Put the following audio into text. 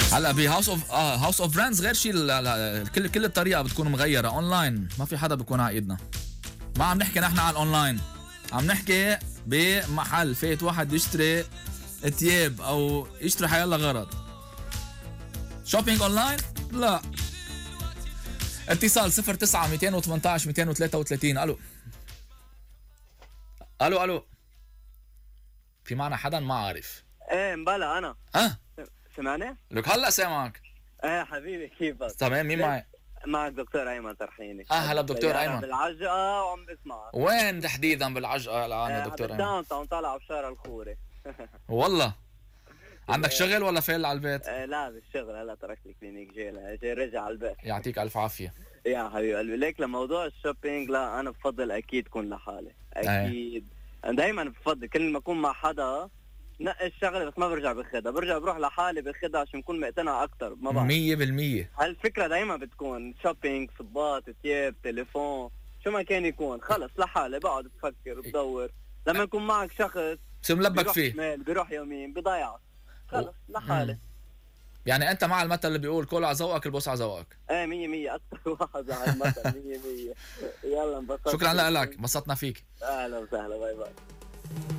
هلا هاوس اوف براندز غير شيء. كل الطريقه بتكون مغيره اونلاين، ما في حدا بيكون على ايدنا. ما عم نحكي نحن على الاونلاين، عم نحكي بمحل فايت واحد يشتري ثياب او يشتري حيالله غرض. شوبينج اونلاين لا. اتصال 09 218 233. الو الو الو، في معنا حدا ما عارف. ايه مبلا انا. سمعني؟ لك هلا سامعك. ايه حبيبي كيفك؟ تمام. مين معي؟ معك دكتور ايمن ترحيني. هلا دكتور ايمن. بالعجقه وعم بسمعك. وين تحديدا بالعجقه الان يا دكتور ايمن؟ بالداون تاون طالع بشارع الخوري. والله عندك شغل ولا فيل على البيت؟ لا بالشغل، هلا تركت الكلينيك جاي رجع على البيت. يعطيك الف عافيه يا حبيبي قلبي. ليك لموضوع الشوبينج، لا انا بفضل اكيد كون لحالي اكيد. انا دائما بفضل كل ما اكون مع حدا نقي الشغله، بس ما برجع باخدها، بروح لحالي باخدها عشان نكون مقتنع اكثر. ما بعرف 100% هالفكره دائما بتكون شوبينج، صباط، ثياب، تليفون، شو ما كان يكون، خلص لحالي بقعد بفكر بدور. لما يكون معك شخص بصير ملبك فيه، بيروح يومين بضيعك، خلص لحالي. يعني انت مع المثل اللي بيقول كل على ذوقك البوس على ذوقك. ايه 100% اكثر واحد على المثل 100%. يلا انبسطت. شكرا لك، انبسطنا فيك. اهلا وسهلا، باي باي.